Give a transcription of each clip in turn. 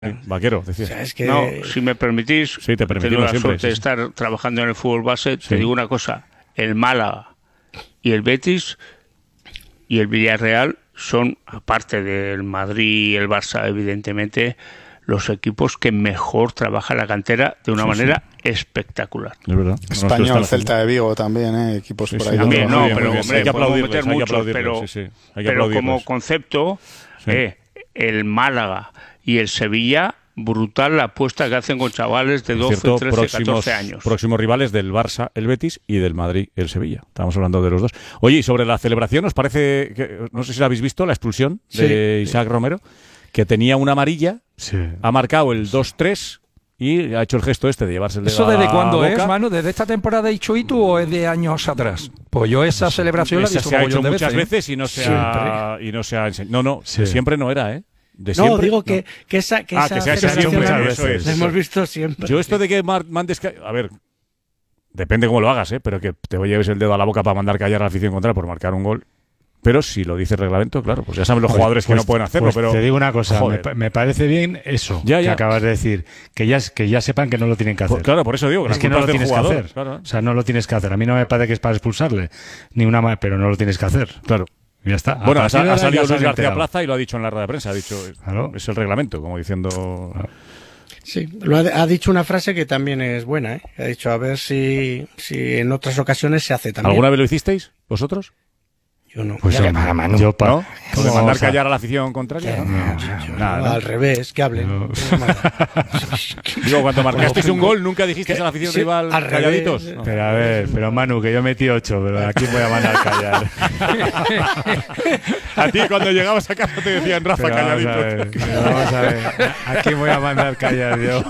Vaquero, decía. O sea, es que... No, si me permitís, Sí, te permitimos tengo la siempre, suerte de sí. estar trabajando en el fútbol base. Sí. Te digo una cosa, el Málaga y el Betis y el Villarreal son, aparte del Madrid y el Barça, evidentemente, los equipos que mejor trabajan la cantera de una manera espectacular. Es verdad. Español, Celta de Vigo también, equipos Sí, por sí, ahí. También, muy no, bien, pero muy bien. hombre, Hay que podemos aplaudirles, meter hay que muchos, aplaudirles, pero, sí, sí. Hay que pero como aplaudirles. concepto, Sí. el Málaga y el Sevilla, brutal la apuesta que hacen con chavales de 12, Cierto, 13, 14 años. próximos rivales del Barça, el Betis, y del Madrid, el Sevilla. Estamos hablando de los dos. Oye, y sobre la celebración, ¿os parece que, no sé si la habéis visto, la expulsión de Isaac Romero, que tenía una amarilla, ha marcado el 2-3 y ha hecho el gesto este de llevarse el dedo ¿Eso a desde la cuándo boca? es, Manu? ¿Desde esta temporada de Ichuitu o es de años atrás? Pues yo esa celebración la he Esa visto se ha hecho mogollón de muchas veces, veces y no se ha enseñado. No, Sí. siempre no era, ¿eh? De No, siempre, digo que esa que se ha hecho celebración siempre, la- eso es. la hemos visto siempre. Yo esto de que mandes... A ver, depende cómo lo hagas, ¿eh? Pero que te lleves el dedo a la boca para mandar callar a la afición contraria por marcar un gol. Pero si lo dice el reglamento, claro, pues ya saben los jugadores que no pueden hacerlo, Pues pero... te digo una cosa, joder. me parece bien eso Ya. que acabas de decir, que ya sepan que no lo tienen que hacer. Pues claro, por eso digo que Es que no lo tienes que hacer. Claro, O sea, no lo tienes que hacer. A mí no me parece que es para expulsarle, ni una más, pero no lo tienes que hacer. claro. Ya está. Bueno, A ha partir de ahora salido ya se Luis han García enterado. Plaza y lo ha dicho en la rueda de prensa. Ha dicho, Claro. es el reglamento, como diciendo... Sí, ha dicho una frase que también es buena, ¿eh? Ha dicho, a ver si en otras ocasiones se hace también. ¿Alguna vez lo hicisteis, vosotros? Yo no. Pues Ya, yo, para Manu. yo ¿No? ¿cómo ¿De mandar vamos a- callar a la afición contraria? ¿no? Yo Nada, no, ¿no? al revés, que hablen. No. Digo, cuando marcasteis un gol, ¿nunca dijisteis a la afición Sí, rival al revés. calladitos? No. Pero a ver, pero Manu, que yo metí 8, pero aquí voy a mandar callar. A ti cuando llegabas a casa te decían, Rafa, Pero vamos a calladito. ver, pero vamos a ver. ¿A quién voy a mandar callar yo?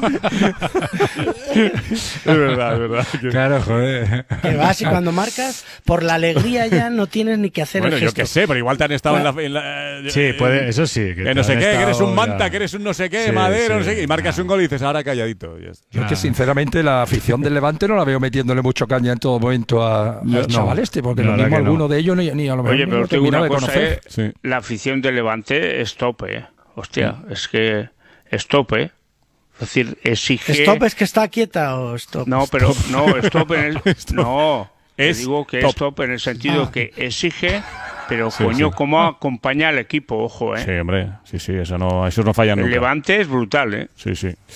Es verdad, es verdad. Claro, joder. Que vas y cuando marcas, por la alegría ya no tienes ni que hacer Bueno, el yo gesto. qué sé, pero igual te han estado en la... Sí, puede, eso sí. Que no sé han qué, que estado eres un ya- manta, que eres un no sé qué, Sí, madero, sí. no sé qué, y marcas un gol y dices, ahora calladito. Ya está. Yo es que sinceramente la afición del Levante no la veo metiéndole mucho caña en todo momento al No, chaval este, porque la lo verdad mismo que no. alguno de ellos ni a lo mejor Oye, ni pero lo te digo terminaba una de cosa, conocer. Sí. la afición de Levante es tope, Hostia, es que es tope, Es decir, exige... ¿Stop es que está quieta o stop? No, pero no, stop en el... No, Es te digo que top. es top en el sentido Ah. que exige, pero Sí, coño, sí. cómo acompaña al equipo, ojo, Sí, hombre, sí, eso no falla El nunca. Levante es brutal, Sí.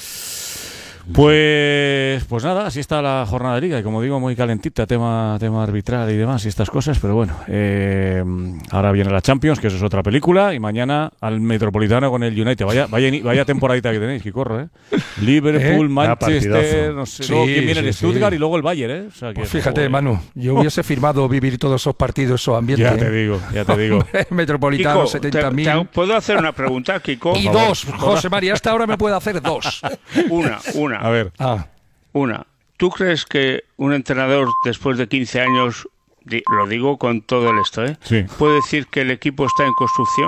Pues nada, así está la jornada de Liga y como digo, muy calentita, tema arbitral y demás y estas cosas, pero bueno, ahora viene la Champions, que eso es otra película, y mañana al Metropolitano con el United. Vaya temporadita que tenéis, que corro, Liverpool, Manchester, partidazo. no sé, Sí, luego quién viene, el sí, Stuttgart sí. y luego el Bayern, O sea que, Pues fíjate, joder. Manu, yo hubiese firmado vivir todos esos partidos, esos ambientes. Ya te digo. Metropolitano, Kiko, 70.000. ¿puedo hacer una pregunta, Kiko? Y favor. dos, José María, hasta ahora me puede hacer dos. Una. A ver, Una. ¿Tú crees que un entrenador después de 15 años, lo digo con todo el esto, sí. puede decir que el equipo está en construcción?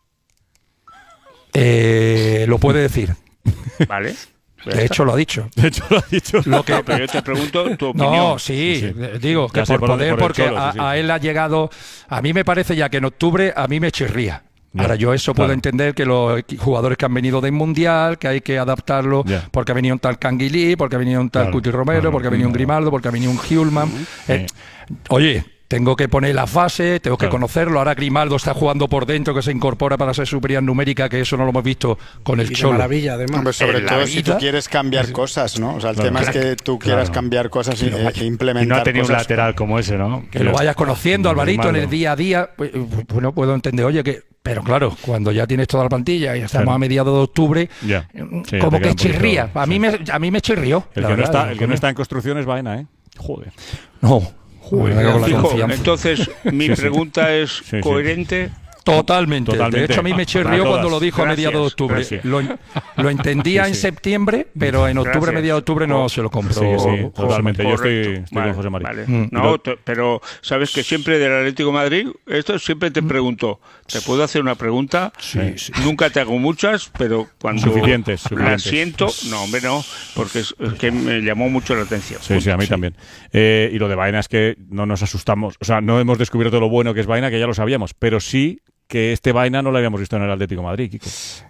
Lo puede decir. ¿Vale? De hecho, lo ha dicho. De hecho lo ha dicho. Lo que, No, pero yo te pregunto tu opinión. no, sí, Sí. digo que Ya sé, por poder, por el porque Cholo, sí. a él ha llegado. A mí me parece ya que en octubre a mí me chirría. Ya, Ahora yo eso claro. puedo entender que los jugadores que han venido del Mundial, que hay que adaptarlo, Ya. porque ha venido un tal Canguilí, porque ha venido un tal Claro, Cuti Romero, claro. porque ha venido un Grimaldo, porque ha venido un Hjulman. Oye, tengo que poner la fase, tengo que Claro. conocerlo. Ahora Grimaldo está jugando por dentro, que se incorpora para ser superioridad numérica, que eso no lo hemos visto con el Y de Cholo. maravilla, además. Hombre, sobre En la todo si tú vida- quieres cambiar cosas, ¿no? O sea, el Claro. tema es que tú quieras Claro. cambiar cosas e Y no implementar ha tenido un cosas. lateral como ese, ¿no? Que lo vayas conociendo, Alvarito, en el Grimaldo. día a día. Pues, bueno, puedo entender, oye, que. Pero claro, cuando ya tienes toda la plantilla y estamos Claro. a mediados de octubre, Ya. Sí, como ya te que queda un poquito- chirría. A mí me chirrió. El la que, verdad, no está en construcción es Baena, Joder. No. Joder, con la Fijo, confianza. entonces, mi Sí, sí. pregunta es sí. coherente. Totalmente. Totalmente. De hecho, a mí me Para chirrió todas. cuando lo dijo a Gracias, mediados de octubre. gracias. Lo entendía Sí, en sí. septiembre, pero en octubre, Gracias. mediados de octubre, no se lo compró. Sí, totalmente. Yo estoy Correcto. con José María. Vale. Mm. No, pero sabes que siempre del Atlético de Madrid, esto siempre te pregunto, ¿te puedo hacer una pregunta? Sí, sí. Nunca te hago muchas, pero cuando Suficientes. la siento, no, hombre, no, porque es que me llamó mucho la atención. Sí, a mí también. Y lo de Baena es que no nos asustamos. O sea, no hemos descubierto lo bueno que es Baena, que ya lo sabíamos, pero sí que este Baena no lo habíamos visto en el Atlético de Madrid, Kiko.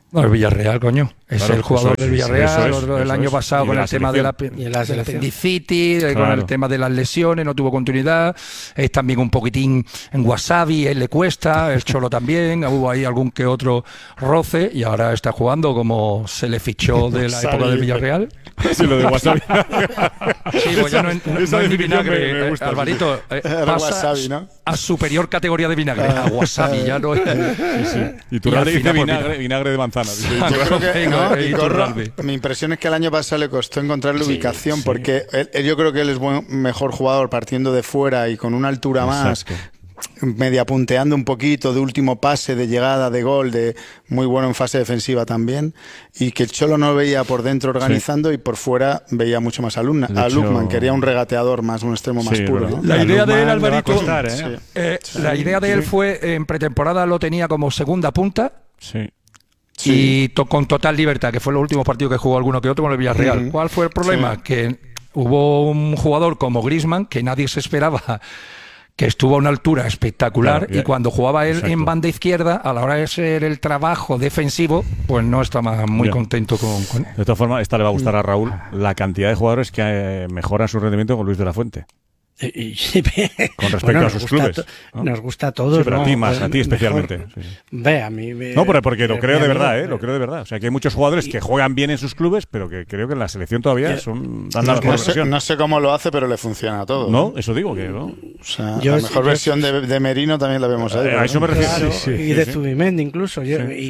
Bueno, el Villarreal, coño. Es Claro, el jugador eso es, del Villarreal. eso El año es. pasado Y con de el tema de la Y en la del selección. apendicitis, con Claro. el tema de las lesiones, no tuvo continuidad. Es también un poquitín en wasabi, él le cuesta, el Cholo también. Hubo ahí algún que otro roce y ahora está jugando como se le fichó de la época del Villarreal. Sí, lo de Wasabi. Sí, pues ya no es Esa ni definición vinagre, me gusta, Alvarito. Era Pasa wasabi, ¿no? a superior categoría de vinagre, a wasabi, ya no es. Y tu Y al dice final, pues, vinagre de manzana. dice. Yo creo que Venga, y y Corro, Iturralde. mi impresión es que el año pasado le costó encontrar la ubicación porque yo creo que él es mejor jugador partiendo de fuera y con una altura más, Exacto. media punteando un poquito, de último pase, de llegada, de gol, de muy bueno en fase defensiva también, y que el Cholo no veía por dentro organizando y por fuera veía mucho más a De hecho- Lukman, quería un regateador más, un extremo más Sí, puro, verdad. ¿no? La idea de él, Lukman le va a Alvarito, costar, ¿eh? la idea de él fue, en pretemporada lo tenía como segunda punta Sí. y con total libertad, que fue los últimos partidos que jugó alguno que otro con el Villarreal. Ujú. ¿Cuál fue el problema? Sí. Que hubo un jugador como Griezmann que nadie se esperaba, que estuvo a una altura espectacular, Claro, y cuando jugaba él exacto. en banda izquierda, a la hora de ser el trabajo defensivo, pues no estaba muy Ya. contento con De todas formas, esta le va a gustar a Raúl, la cantidad de jugadores que mejoran su rendimiento con Luis de la Fuente. Con respecto a sus clubes, ¿no? Nos gusta a todos. Sí, pero ¿no? a ti más, a ti Mejor. especialmente. Sí, sí. Ve, a mí. No, porque lo creo de verdad, ¿eh? lo creo de verdad. O sea, que hay muchos jugadores que juegan bien en sus clubes, pero que creo que en la selección todavía dan la mejor No sé, versión. no sé cómo lo hace, pero le funciona a todo. No, eso digo que no. O sea, Yo- la mejor yo- versión de Merino también la vemos ahí. A eso me refiero. Claro, Sí, sí, y de sí. Zubimendi incluso.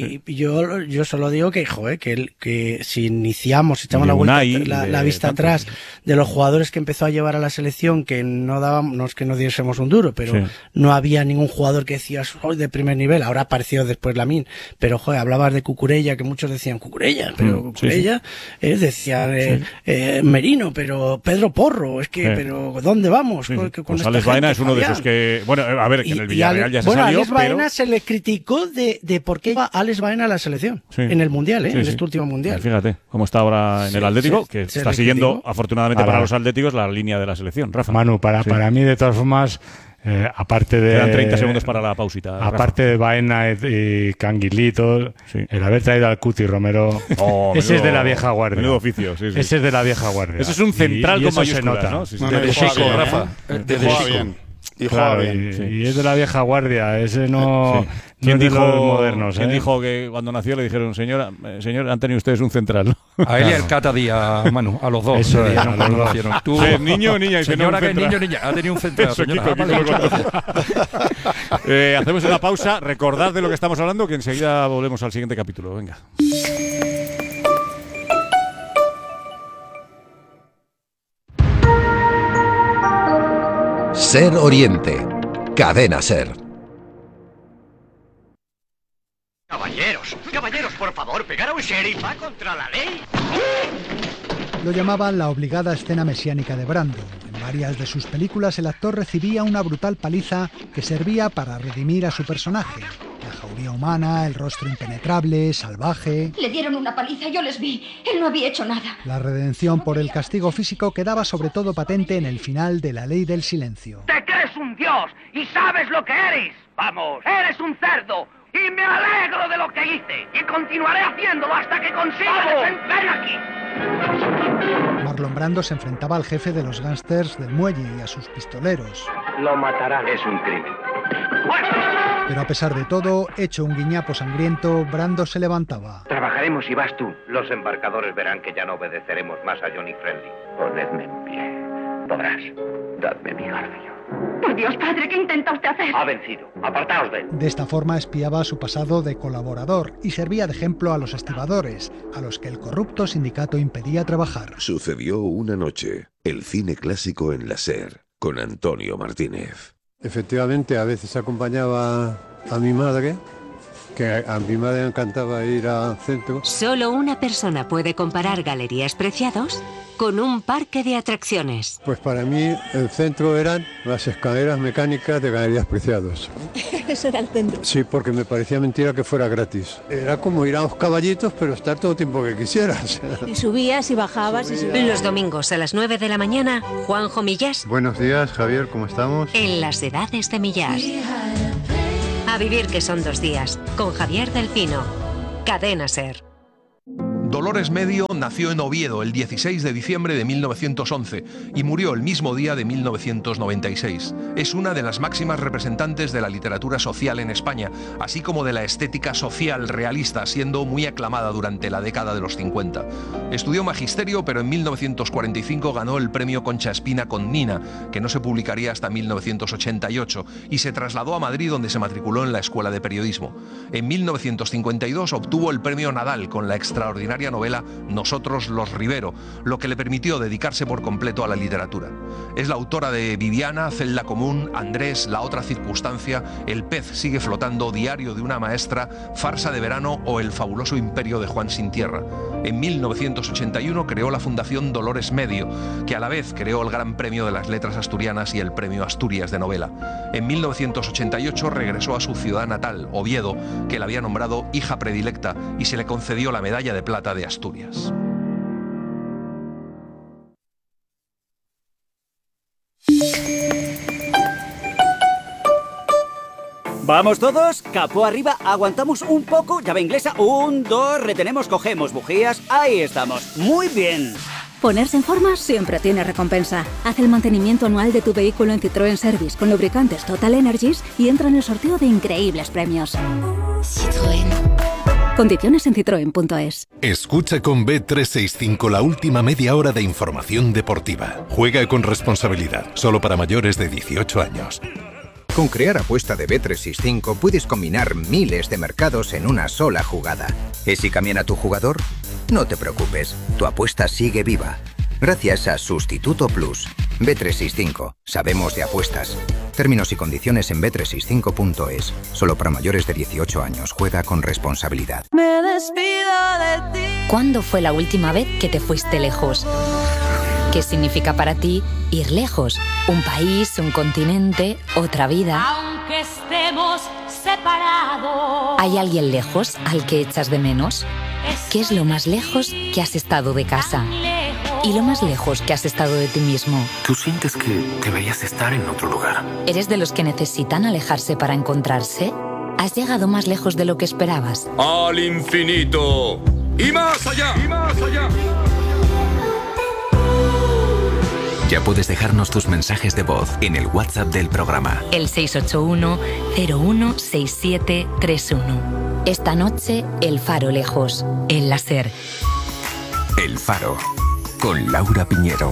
Yo solo digo que, joder, que si iniciamos, echamos De la vuelta, Unai, la de vista tantos. atrás de los jugadores que empezó a llevar a la selección, que no dábamos, no es que no diésemos un duro, pero Sí. no había ningún jugador que decías, hoy de primer nivel. Ahora apareció después Lamine, pero joder, hablabas de Cucurella, que muchos decían Cucurella, pero Sí, Cucurella, decían Merino, pero Pedro Porro, es que, Sí. pero ¿dónde vamos? Sí, sí. Con Pues esta Alex Baena gente, es uno de Fabián? esos que. Bueno, a ver, que en el Villarreal ya se bueno, salió. Alex Baena pero... se le criticó de por qué iba Alex Baena a la selección Sí. en el Mundial, Sí, en sí. este último Mundial. Fíjate cómo está ahora en el Sí, Atlético, sí, que se está le siguiendo, criticó. afortunadamente Para- para los Atléticos, la línea de la selección. Rafa. Manu, para mí, de todas formas, aparte de... Quedan 30 segundos para la pausita. Rafa. Aparte de Baena y Canguilito, Sí. el haber traído al Cuti Romero, Oh, ese es menudo- de la vieja guardia. Menudo oficio, sí, sí. Ese es de la vieja guardia. Ese es un central Y con eso se mayúsculas, nota. ¿no? Sí, sí. No, no, De y juega Chico, bien, Rafa. ¿eh? De Y juega Chico. bien. Y juega Claro, bien. y, sí. y es de la vieja guardia, ese no, Sí. no ¿Quién es de dijo, los modernos. ¿quién ¿eh? dijo que cuando nació le dijeron, señor, han tenido ustedes un central? ¿no? A él y al Cata Díaz, Manu, a los dos. Eso ese es, día, a ¿no? los Cuando dos. nacieron. Tú, Niño o niña, dice, no, señora un que es central. niño niña, ha tenido un central. Eso, señora. Kiko, Ah, vale, Kiko lo muchas contó. gracias. Hacemos una pausa, recordad de lo que estamos hablando, que enseguida volvemos al siguiente capítulo. Venga. Ser Oriente. Cadena Ser. Caballeros, por favor, pegar a un sheriff va contra la ley. Lo llamaban la obligada escena mesiánica de Brando. En varias de sus películas el actor recibía una brutal paliza que servía para redimir a su personaje. La jauría humana, el rostro impenetrable, salvaje. Le dieron una paliza, yo les vi. Él no había hecho nada. La redención por el castigo físico quedaba sobre todo patente en el final de La Ley del Silencio. Te crees un dios y sabes lo que eres. Vamos, eres un cerdo. Y me alegro de lo que hice. Y continuaré haciéndolo hasta que consiga ven aquí. Marlon Brando se enfrentaba al jefe de los gángsters del muelle y a sus pistoleros. Lo matarán. Es un crimen. Pero a pesar de todo, hecho un guiñapo sangriento, Brando se levantaba. Trabajaremos y vas tú. Los embarcadores verán que ya no obedeceremos más a Johnny Friendly. Ponedme en pie. Podrás. Dadme mi garfio. Por Dios, padre, ¿qué intenta usted hacer? Ha vencido. Apartaos de él. De esta forma espiaba su pasado de colaborador y servía de ejemplo a los estibadores, a los que el corrupto sindicato impedía trabajar. Sucedió una noche. El cine clásico en la Ser. Con Antonio Martínez. Efectivamente, a veces acompañaba a mi madre, que a mi madre le encantaba ir al centro. Solo una persona puede comparar Galerías Preciados con un parque de atracciones. Pues para mí el centro eran las escaleras mecánicas de Galerías Preciados. Eso era el centro. Sí, porque me parecía mentira que fuera gratis. Era como ir a los caballitos, pero estar todo el tiempo que quisieras. Y subías y bajabas Los domingos a las 9 de la mañana, Juanjo Millás Buenos días, Javier, ¿cómo estamos? en Las Edades de Millás. A vivir que son 2 días, con Javier del Pino. Cadena SER. Dolores Medio nació en Oviedo el 16 de diciembre de 1911 y murió el mismo día de 1996. Es una de las máximas representantes de la literatura social en España, así como de la estética social realista, siendo muy aclamada durante la década de los 50. Estudió magisterio, pero en 1945 ganó el premio Concha Espina con Nina, que no se publicaría hasta 1988, y se trasladó a Madrid, donde se matriculó en la Escuela de Periodismo. En 1952 obtuvo el premio Nadal con la extraordinaria novela Nosotros los Rivero, lo que le permitió dedicarse por completo a la literatura. Es la autora de Viviana, Celda Común, Andrés, La otra circunstancia, El pez sigue flotando, Diario de una maestra, Farsa de verano o El fabuloso imperio de Juan Sin Tierra. En 1981 creó la Fundación Dolores Medio, que a la vez creó el Gran Premio de las Letras Asturianas y el Premio Asturias de Novela. En 1988 regresó a su ciudad natal, Oviedo, que la había nombrado hija predilecta, y se le concedió la Medalla de Plata de Asturias. ¿Vamos todos? Capó arriba, aguantamos un poco, llave inglesa, 1, 2, retenemos, cogemos bujías, ahí estamos, muy bien. Ponerse en forma siempre tiene recompensa. Haz el mantenimiento anual de tu vehículo en Citroën Service con lubricantes Total Energies y entra en el sorteo de increíbles premios. Citroën. Condiciones en citroen.es. Escucha con Bet365 la última media hora de información deportiva. Juega con responsabilidad, solo para mayores de 18 años. Con Crear Apuesta de Bet365 puedes combinar miles de mercados en una sola jugada. ¿Y si cambian a tu jugador? No te preocupes, tu apuesta sigue viva. Gracias a Sustituto Plus. Bet365. Sabemos de apuestas. Términos y condiciones en bet365.es. Solo para mayores de 18 años. Juega con responsabilidad. Me despido de ti. ¿Cuándo fue la última vez que te fuiste lejos? ¿Qué significa para ti ir lejos? ¿Un país, un continente, otra vida? Aunque estemos separados. ¿Hay alguien lejos al que echas de menos? ¿Qué es lo más lejos que has estado de casa? ¿Y lo más lejos que has estado de ti mismo? Tú sientes que deberías estar en otro lugar. ¿Eres de los que necesitan alejarse para encontrarse? ¿Has llegado más lejos de lo que esperabas? ¡Al infinito! ¡Y más allá! ¡Y más allá! Ya puedes dejarnos tus mensajes de voz en el WhatsApp del programa. El 681-016731. Esta noche, El Faro lejos, en la SER. El Faro, con Laura Piñero.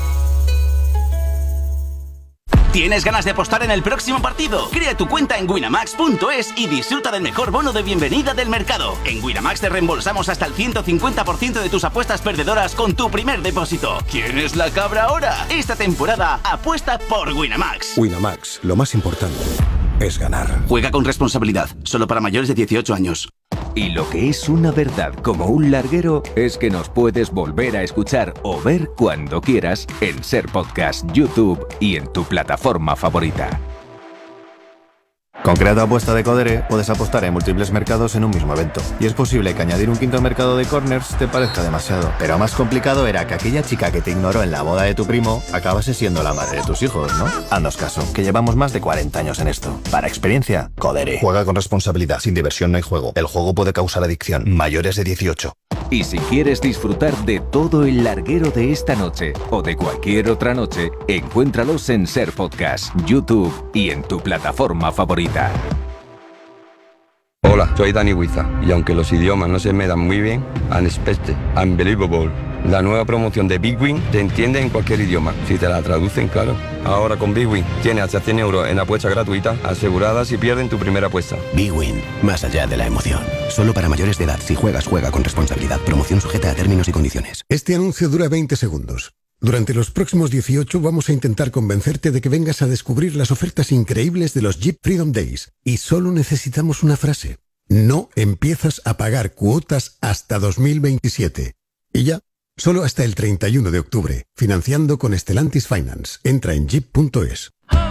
¿Tienes ganas de apostar en el próximo partido? Crea tu cuenta en Winamax.es y disfruta del mejor bono de bienvenida del mercado. En Winamax te reembolsamos hasta el 150% de tus apuestas perdedoras con tu primer depósito. ¿Quién es la cabra ahora? Esta temporada apuesta por Winamax. Winamax, lo más importante es ganar. Juega con responsabilidad, solo para mayores de 18 años. Y lo que es una verdad como un larguero es que nos puedes volver a escuchar o ver cuando quieras en SER Podcast, YouTube y en tu plataforma favorita. Con Crea tu Apuesta de Codere puedes apostar en múltiples mercados en un mismo evento. Y es posible que añadir un quinto mercado de corners te parezca demasiado. Pero más complicado era que aquella chica que te ignoró en la boda de tu primo acabase siendo la madre de tus hijos, ¿no? Haznos caso, que llevamos más de 40 años en esto. Para experiencia, Codere. Juega con responsabilidad. Sin diversión no hay juego. El juego puede causar adicción. Mayores de 18. Y si quieres disfrutar de todo el larguero de esta noche o de cualquier otra noche, encuéntralos en SER Podcast, YouTube y en tu plataforma favorita. Hola, soy Dani Huiza y aunque los idiomas no se me dan muy bien, Unexpected, Unbelievable, la nueva promoción de Big Win te entiende en cualquier idioma, si te la traducen, claro. Ahora con Big Win tienes hasta 100 euros en apuestas gratuitas aseguradas si pierden tu primera apuesta. Big Win, más allá de la emoción. Solo para mayores de edad. Si juegas, juega con responsabilidad. Promoción sujeta a términos y condiciones. Este anuncio dura 20 segundos. Durante los próximos 18 vamos a intentar convencerte de que vengas a descubrir las ofertas increíbles de los Jeep Freedom Days. Y solo necesitamos una frase. No empiezas a pagar cuotas hasta 2027. Y ya, solo hasta el 31 de octubre. Financiando con Stellantis Finance. Entra en jeep.es.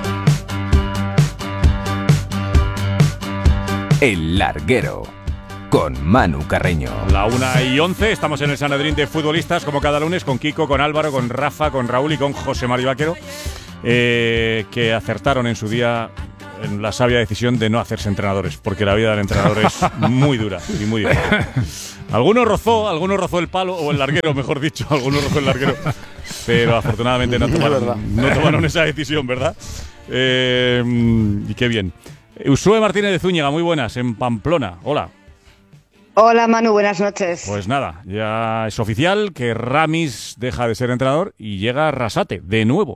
El larguero. Con Manu Carreño. La 1:11, estamos en el Sanedrín de futbolistas, como cada lunes, con Kiko, con Álvaro, con Rafa, con Raúl y con José Mario Vaquero, que acertaron en su día en la sabia decisión de no hacerse entrenadores, porque la vida del entrenador es muy dura y muy difícil. Algunos rozó el palo, o el larguero, mejor dicho, algunos rozó el larguero, pero afortunadamente no tomaron esa decisión, ¿verdad? Y qué bien. Usue Martínez de Zúñiga, muy buenas, en Pamplona. Hola. Hola Manu, buenas noches. Pues nada, ya es oficial que Ramis deja de ser entrenador y llega Arrasate, de nuevo.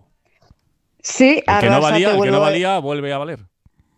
Sí, el que no valía vuelve a valer.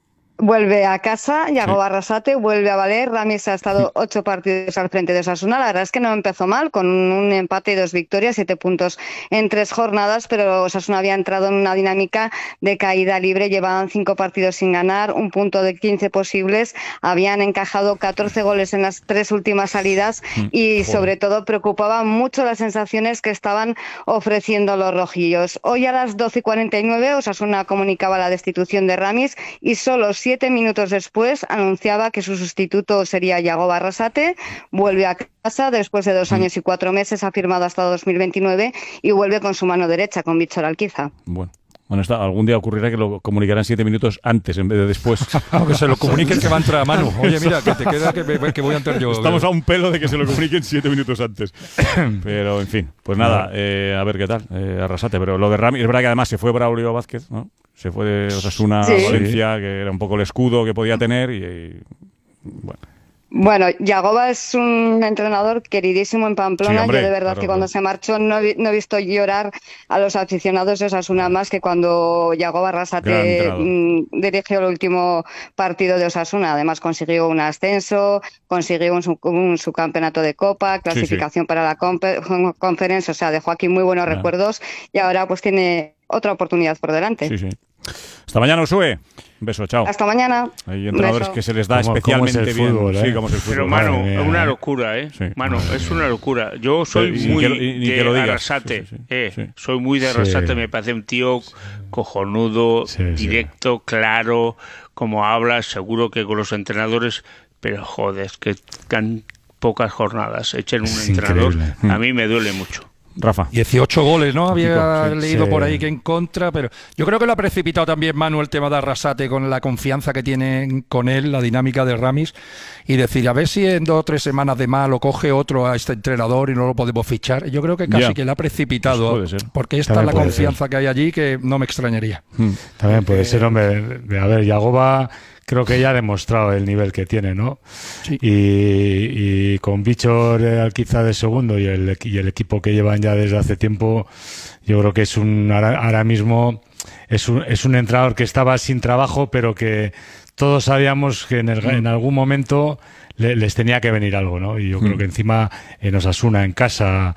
Vuelve a casa, Yago Arrasate, vuelve a valer. Ramis ha estado 8 partidos al frente de Osasuna. La verdad es que no empezó mal, con un empate y 2 victorias, 7 puntos en 3 jornadas, pero Osasuna había entrado en una dinámica de caída libre. Llevaban 5 partidos sin ganar, un punto de 15 posibles. Habían encajado 14 goles en las 3 últimas salidas y sobre todo preocupaban mucho las sensaciones que estaban ofreciendo los rojillos. Hoy a las 12:49 Osasuna comunicaba la destitución de Ramis y solo 7 minutos después anunciaba que su sustituto sería Yago Arrasate. Vuelve a casa después de 2 años y 4 meses, ha firmado hasta 2029 y vuelve con su mano derecha, con Víctor Alquiza. Bueno, algún día ocurrirá que lo comunicarán 7 minutos antes en vez de después. Que se lo comuniquen que va a entrar a Manu. Oye, mira, que te queda que voy a entrar yo. Estamos a un pelo de que se lo comuniquen 7 minutos antes. Pero, en fin, pues nada, a ver qué tal, Arrasate. Pero lo de Ramis, es verdad que además se fue Braulio Vázquez, ¿no? Se fue de Osasuna a Valencia, que era un poco el escudo que podía tener y bueno. Bueno, Yagoba es un entrenador queridísimo en Pamplona. Sí, hombre, yo de verdad que cuando se marchó no he visto llorar a los aficionados de Osasuna más que cuando Yagoba Arrasate dirigió el último partido de Osasuna. Además consiguió un ascenso, consiguió un subcampeonato de Copa, clasificación para la Conference, o sea, dejó aquí muy buenos recuerdos y ahora pues tiene otra oportunidad por delante. Sí. Hasta mañana, Usue. Un beso, chao. Hasta mañana. Hay entrenadores que se les da especialmente bien. Fútbol, Sí, como es el fútbol. Pero, Manu, es una locura, ¿eh? Sí. Manu, es una locura. Yo soy muy de Arrasate. Soy muy de Arrasate. Me parece un tío cojonudo, directo, claro, como habla, seguro que con los entrenadores, pero joder, es que tan pocas jornadas echen un entrenador, a mí me duele mucho. Rafa. 18 goles, ¿no? Había leído por ahí que en contra, pero yo creo que lo ha precipitado también Manu el tema de Arrasate con la confianza que tiene con él, la dinámica de Ramis, y decir, a ver si en 2 o 3 semanas de más lo coge otro a este entrenador y no lo podemos fichar. Yo creo que casi que le ha precipitado, pues porque esta también es la confianza que hay allí que no me extrañaría. También puede ser, hombre. A ver, Yagoba creo que ya ha demostrado el nivel que tiene, ¿no? Sí. Y con Víctor Alquiza de segundo y el equipo que llevan ya desde hace tiempo, yo creo que es ahora mismo es un entrenador que estaba sin trabajo, pero que todos sabíamos que en algún momento les tenía que venir algo, ¿no? Y yo creo que encima en Osasuna, en casa,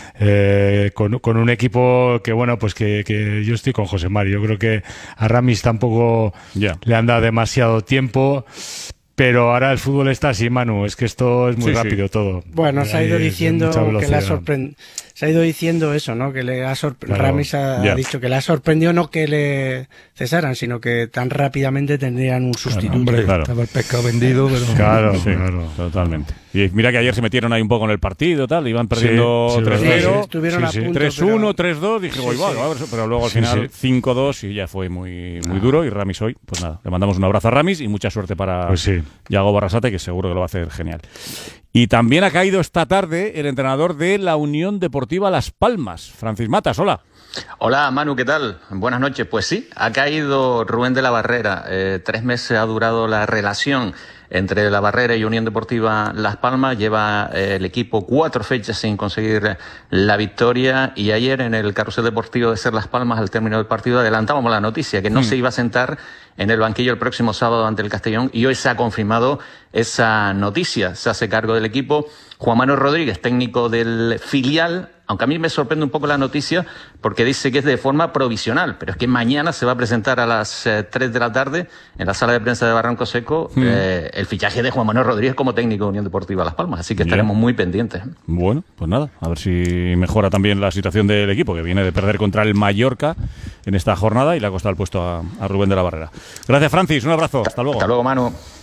con un equipo que, bueno, pues que yo estoy con José Mari. Yo creo que a Ramis tampoco le han dado demasiado tiempo, pero ahora el fútbol está así, Manu. Es que esto es muy rápido todo. Bueno, se ha ido diciendo que le ha sorprendido. Se ha ido diciendo eso, ¿no? Que le ha Ramis ha dicho que le ha sorprendido no que le cesaran, sino que tan rápidamente tendrían un sustituto. Estaba el pescado vendido, pero... Claro, totalmente. Y mira que ayer se metieron ahí un poco en el partido, tal, iban perdiendo 3-0, estuvieron a punto, 3-1, 3-2, dije, pero luego al final 5-2 y ya fue muy duro. Y Ramis hoy, pues nada, le mandamos un abrazo a Ramis y mucha suerte para Yago Arrasate, que seguro que lo va a hacer genial. Y también ha caído esta tarde el entrenador de la Unión Deportiva Las Palmas, Francis Matas. Hola. Hola Manu, ¿qué tal? Buenas noches. Pues sí, ha caído Rubén de la Barrera. 3 meses ha durado la relación entre La Barrera y Unión Deportiva Las Palmas. Lleva el equipo 4 fechas sin conseguir la victoria, y ayer en el carrusel deportivo de Ser Las Palmas, al término del partido, adelantábamos la noticia que no se iba a sentar en el banquillo el próximo sábado ante el Castellón, y hoy se ha confirmado esa noticia. Se hace cargo del equipo Juan Manuel Rodríguez, técnico del filial, aunque a mí me sorprende un poco la noticia porque dice que es de forma provisional, pero es que mañana se va a presentar a las 3 de la tarde en la sala de prensa de Barranco Seco el fichaje de Juan Manuel Rodríguez como técnico de Unión Deportiva Las Palmas, así que estaremos muy pendientes. Bueno, pues nada, a ver si mejora también la situación del equipo, que viene de perder contra el Mallorca en esta jornada y le ha costado el puesto a Rubén de la Barrera. Gracias, Francis, un abrazo, hasta luego. Hasta luego, Manu.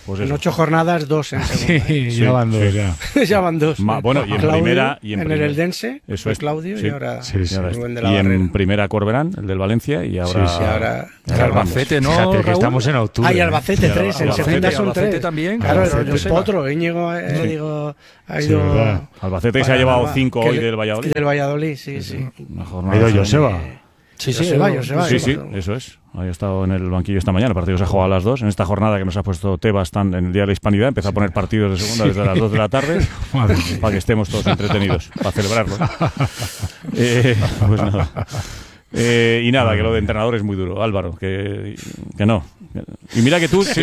Pues en 8 jornadas, 2 en segunda. Sí, ya van 2 ya. Ya van 2. Bueno, y en Claudio, primera... en el Eldense, eso es. Claudio, y ahora Rubén de la Y Barrera. en primera Corberán, el del Valencia, y ahora... Sí, ahora Albacete, ¿no, Fíjate que Raúl? estamos en octubre. Y Albacete 3, en segunda son 3. También. Claro, el Potro, Íñigo, digo, ha ido... Albacete se ha llevado 5 hoy del Valladolid. Del Valladolid, sí. Ha ido Joseba. Sí, eso es. Ahí ha estado en el banquillo esta mañana. El partido se ha jugado a las 2. En esta jornada que nos ha puesto Tebas en el Día de la Hispanidad, empezó a poner partidos de segunda desde las 2 de la tarde para que estemos todos entretenidos, para celebrarlo. Pues nada. Y nada, que lo de entrenador es muy duro, Álvaro, que no. Y mira que tú,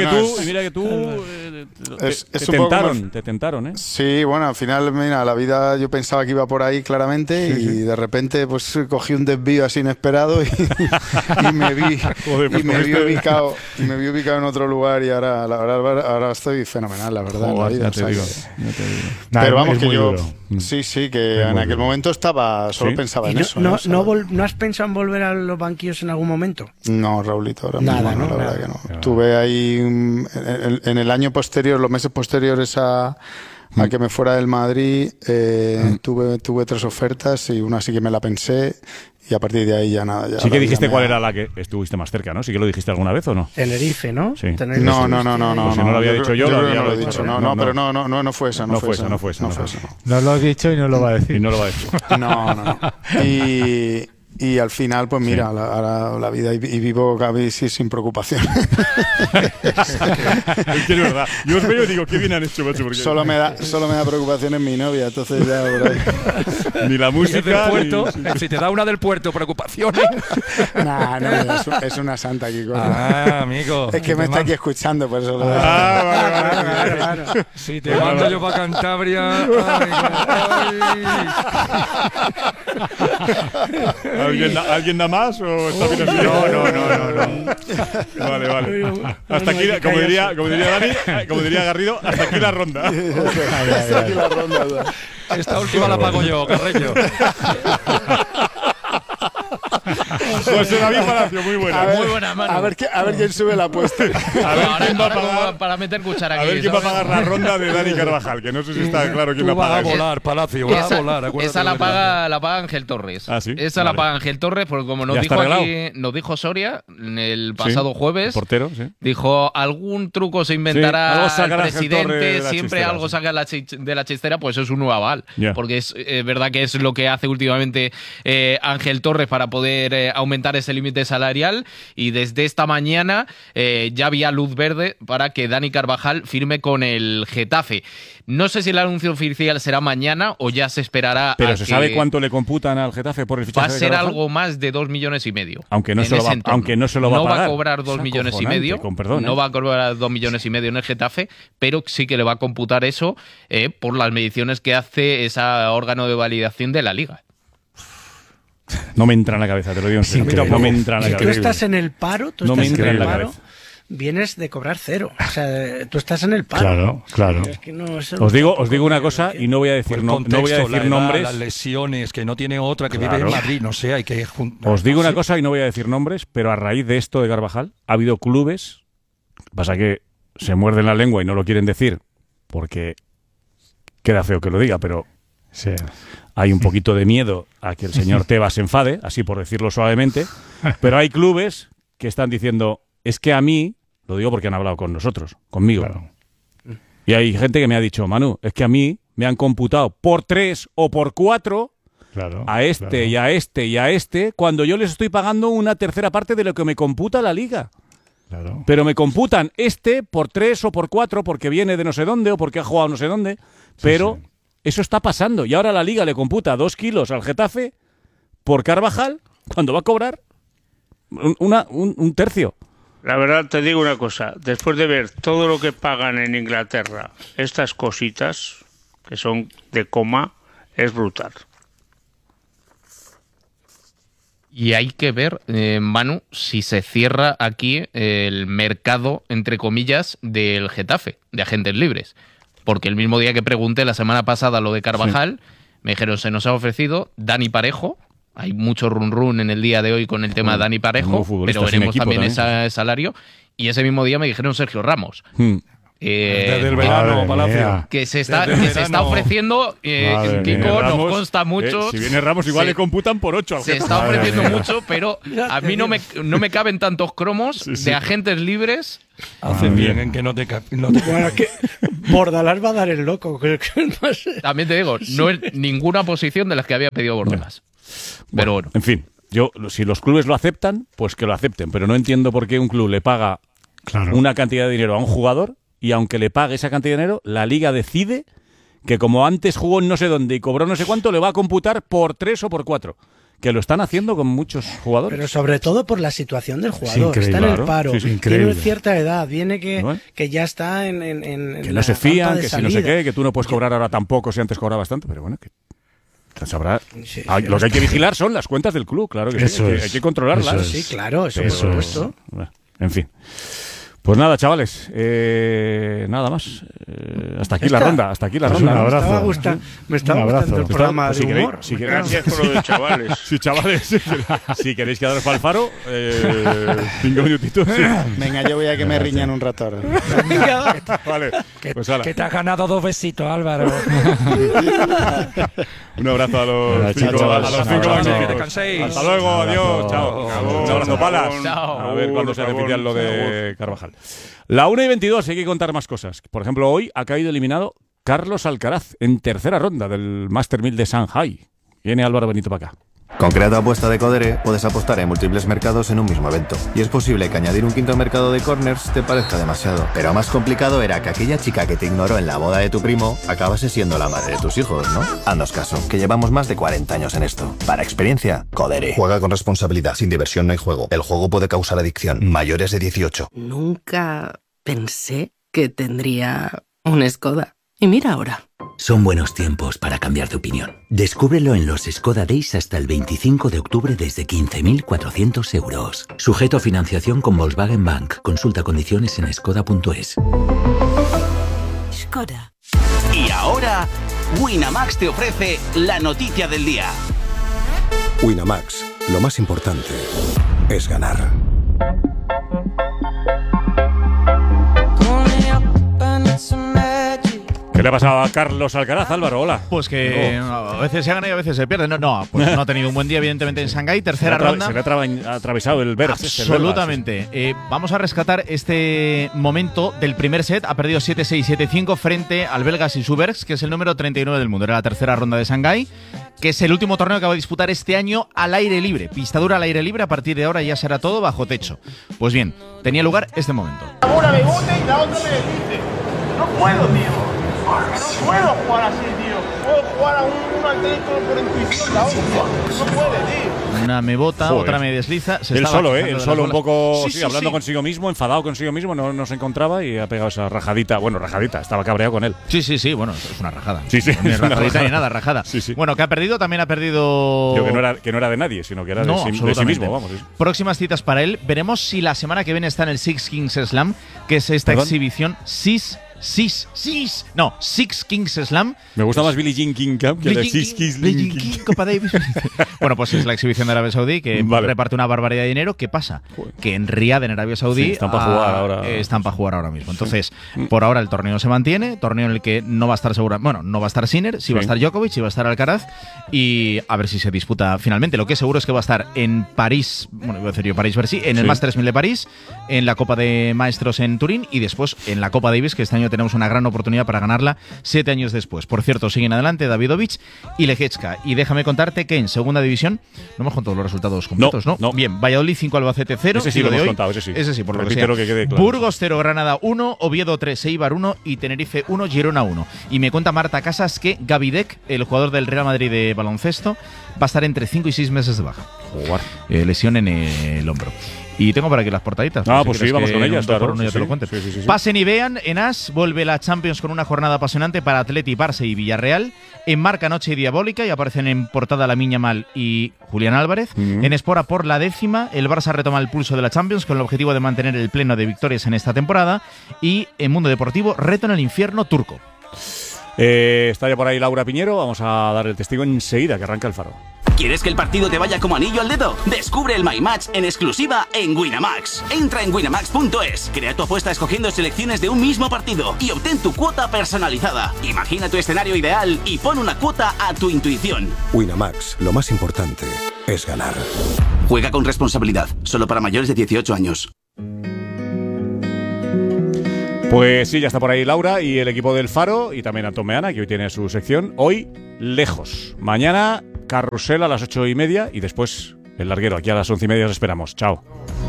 te tentaron, ¿eh? Sí, bueno, al final, mira, la vida yo pensaba que iba por ahí claramente y de repente pues cogí un desvío así inesperado y me vi ubicado en otro lugar y ahora estoy fenomenal, la verdad. Joder, en la vida, ya te digo. Pero vamos, que yo duro. Sí, que en aquel momento solo pensaba en eso. ¿No has pensado en volver a los banquillos en algún momento? No, Raulito, ahora mismo Nada, no, la verdad que no. Tuve ahí en el año posterior, los meses posteriores a que me fuera del Madrid, tuve 3 ofertas y una sí que me la pensé y a partir de ahí ya nada. Ya sí que dijiste cuál era la que estuviste más cerca, ¿no? Sí que lo dijiste alguna vez o no. Tenerife, ¿no? Sí. No. Pues si no lo había dicho yo, lo he dicho. Pero no fue esa. No lo has dicho y no lo va a decir. Y no lo va a decir. No. Y al final, pues mira, ahora la vida y vivo casi sin preocupación. Es que es verdad. Yo os veo y digo, qué bien han hecho, macho. Porque... Solo me da preocupación en mi novia, entonces ya por ahí. Ni la música. Del puerto, si te da una del puerto, preocupaciones. No, es una santa aquí. Amigo. Es que me está aquí escuchando, por eso lo digo. Vale. Si te mando yo para Cantabria. ¿Alguien da más o está bien así? No. Vale. Hasta aquí, como diría Dani, como diría Garrido, hasta aquí la ronda. Hasta aquí la ronda. Esta última la pago yo, Carreño. José David Palacio, muy buena. Muy buena, mano. A ver quién sube la apuesta. A ver quién va a pagar para meter cuchara aquí. A ver quién va a pagar la ronda de Dani Carvajal, que no sé si está claro quién la paga. Va a volar, Palacio, va a volar. Esa la paga Ángel Torres. Ah, sí. Esa la paga Ángel Torres, porque como nos dijo Soria el pasado jueves, el portero, dijo algún truco se inventará el presidente, siempre algo saca de la chistera, pues eso es un nuevo aval. Porque es verdad que es lo que hace últimamente Ángel Torres para poder aumentar ese límite salarial, y desde esta mañana ya había luz verde para que Dani Carvajal firme con el Getafe. No sé si el anuncio oficial será mañana o ya se esperará. Pero ¿se sabe cuánto le computan al Getafe por el fichaje de Carvajal? Va a ser algo más de 2,5 millones. Aunque no se lo va a pagar. No va a cobrar 2,5 millones. No va a cobrar 2,5 millones en el Getafe, pero sí que le va a computar eso por las mediciones que hace ese órgano de validación de la Liga. No me entra en la cabeza, te lo digo en serio. No me entra en la cabeza. Tú estás en el paro, vienes de cobrar 0. O sea, tú estás en el paro. Claro. Es que os digo una cosa y no voy a decir nombres. Las lesiones, que no tiene otra, que vive en Madrid, no sé, hay que Os digo una cosa y no voy a decir nombres, pero a raíz de esto de Carvajal ha habido clubes, pasa que se muerden la lengua y no lo quieren decir porque queda feo que lo diga, pero sí. Hay un poquito de miedo a que el señor Tebas se enfade, así por decirlo suavemente, pero hay clubes que están diciendo, es que a mí, lo digo porque han hablado con nosotros, conmigo, y hay gente que me ha dicho, Manu, es que a mí me han computado por 3 o por 4 a este y a este y a este, cuando yo les estoy pagando una tercera parte de lo que me computa la Liga. Pero me computan este por 3 o por 4 porque viene de no sé dónde o porque ha jugado no sé dónde, pero... Eso está pasando. Y ahora la Liga le computa 2 kilos al Getafe por Carvajal cuando va a cobrar un tercio. La verdad te digo una cosa. Después de ver todo lo que pagan en Inglaterra, estas cositas que son de coma, es brutal. Y hay que ver, Manu, si se cierra aquí el mercado, entre comillas, del Getafe, de agentes libres. Porque el mismo día que pregunté la semana pasada lo de Carvajal, me dijeron, se nos ha ofrecido Dani Parejo. Hay mucho run en el día de hoy con el tema de Dani Parejo, pero veremos también ese salario. y ese mismo día me dijeron Sergio Ramos. Desde el verano, Palacio. Que se está ofreciendo, Kiko, nos consta mucho. Si viene Ramos, igual le computan por 8. Se está ofreciendo mucho, pero a mí no me caben tantos cromos de agentes libres. Hacen bien en que no te Bueno, que Bordalás va a dar el loco. También te digo, no es ninguna posición de las que había pedido Bordalás. Pero bueno. En fin, si los clubes lo aceptan, pues que lo acepten. Pero no entiendo por qué un club le paga una cantidad de dinero a un jugador. Y aunque le pague esa cantidad de dinero, la Liga decide que como antes jugó en no sé dónde y cobró no sé cuánto, le va a computar por 3 o por 4. Que lo están haciendo con muchos jugadores. Pero sobre todo por la situación del jugador. Está en el paro, tiene cierta edad, viene que ya está en que no se fían, que si no sé qué, que tú no puedes cobrar ahora tampoco si antes cobrabas tanto, pero bueno, que sabrá. Lo que hay que vigilar son las cuentas del club, claro que sí, hay que controlarlas. Sí, claro, eso por supuesto. En fin. Pues nada, chavales, nada más. Hasta aquí la ronda. Un abrazo. Me estaba gustando el programa de humor. Gracias por lo de chavales. Sí, chavales. Si queréis quedaros para el faro, 5 minutitos. Sí. Venga, yo voy a que me riñan un rato ahora. Vale. Que te has ganado 2 besitos, Álvaro. Un abrazo a los 5 magníficos. Hasta luego, adiós, chao. Un abrazo, Palas. A ver cuándo se hace oficial lo de Carvajal. La 1:22, hay que contar más cosas. Por ejemplo, hoy ha caído eliminado Carlos Alcaraz en tercera ronda del Master 1000 de Shanghai. Viene Álvaro Benito para acá. Con Creato Apuesta de Codere puedes apostar en múltiples mercados en un mismo evento. Y es posible que añadir un quinto mercado de corners te parezca demasiado. Pero más complicado era que aquella chica que te ignoró en la boda de tu primo acabase siendo la madre de tus hijos, ¿no? Haznos caso, que llevamos más de 40 años en esto. Para experiencia, Codere. Juega con responsabilidad. Sin diversión no hay juego. El juego puede causar adicción. Mayores de 18. Nunca pensé que tendría un Skoda. Y mira ahora. Son buenos tiempos para cambiar de opinión. Descúbrelo en los Skoda Days hasta el 25 de octubre desde 15.400 euros. Sujeto a financiación con Volkswagen Bank. Consulta condiciones en skoda.es. Skoda. Y ahora, Winamax te ofrece la noticia del día. Winamax, lo más importante es ganar. ¿Qué le ha pasado a Carlos Alcaraz, Álvaro? Hola. Pues que a veces se gana y a veces se pierde. Pues no ha tenido un buen día, evidentemente, en Shanghái. Tercera ronda. Se le ha atravesado el Berz. Absolutamente. Vamos a rescatar este momento del primer set. Ha perdido 7-6, 7-5 frente al belga Sisubergs, que es el número 39 del mundo. Era la tercera ronda de Shanghái, que es el último torneo que va a disputar este año al aire libre. Pista dura al aire libre. A partir de ahora ya será todo bajo techo. Pues bien, tenía lugar este momento. Una me bote y la otra me desdice. No puedo, tío. No puedo jugar así, tío. Puedo jugar a uno al teléfono por intuición, la otra. No puede, tío. Una me bota, otra me desliza. Él solo un poco hablando consigo mismo, enfadado consigo mismo, no se encontraba y ha pegado esa rajadita. Bueno, rajadita, estaba cabreado con él. Sí, bueno, es una rajada. Sí. Ni rajadita ni nada, rajada. Sí. Bueno, que ha perdido, también ha perdido. Yo que no era de nadie, sino que era de sí mismo, vamos. Próximas citas para él. Veremos si la semana que viene está en el Six Kings Slam, que es esta exhibición. Six Kings Slam. Me gusta más Billie Jean King Cup que Six Kings Copa Davis. Bueno, pues es la exhibición de Arabia Saudí que reparte una barbaridad de dinero. ¿Qué pasa? Que en Riad, en Arabia Saudí, están para jugar ahora mismo. Entonces, por ahora el torneo se mantiene, torneo en el que no va a estar no va a estar Sinner, sí va a estar Djokovic, sí va a estar Alcaraz, y a ver si se disputa finalmente. Lo que es seguro es que va a estar en París, iba a decir yo París-Bercy, en el Masters 1000 de París, en la Copa de Maestros en Turín y después en la Copa Davis, que este año tenemos una gran oportunidad para ganarla 7 años después. Por cierto, siguen adelante Davidovich y Leječka. Y déjame contarte que en segunda división no hemos contado los resultados completos, ¿no? Bien, Valladolid 5, Albacete 0. Ese sí lo hemos contado, ese sí. Ese sí, por lo que sea. Que quede claro. Burgos 0, Granada 1, Oviedo 3, Eibar 1 y Tenerife 1, Girona 1. Y me cuenta Marta Casas que Gavidec, el jugador del Real Madrid de baloncesto, va a estar entre 5 y 6 meses de baja. Lesión en el hombro. Y tengo por aquí las portaditas. Pues sí, vamos con ellas, claro. Te lo cuento. Sí. Pasen y vean, en As vuelve la Champions con una jornada apasionante para Atleti, Barça y Villarreal. En Marca, Noche y Diabólica, y aparecen en portada Lamine Yamal y Julián Álvarez. En Espora, por la 10ª, el Barça retoma el pulso de la Champions con el objetivo de mantener el pleno de victorias en esta temporada. Y en Mundo Deportivo, reto en el infierno turco. Está ya por ahí Laura Piñero. Vamos a dar el testigo enseguida que arranca el Faro. ¿Quieres que el partido te vaya como anillo al dedo? Descubre el My Match en exclusiva en Winamax. Entra en winamax.es, crea tu apuesta escogiendo selecciones de un mismo partido y obtén tu cuota personalizada. Imagina tu escenario ideal y pon una cuota a tu intuición. Winamax, lo más importante es ganar. Juega con responsabilidad, solo para mayores de 18 años. Pues sí, ya está por ahí Laura y el equipo del Faro y también Antón Meana, que hoy tiene su sección. Hoy, lejos. Mañana, carrusel a las 8:30 y después el larguero. Aquí a las 11:30 os esperamos. Chao.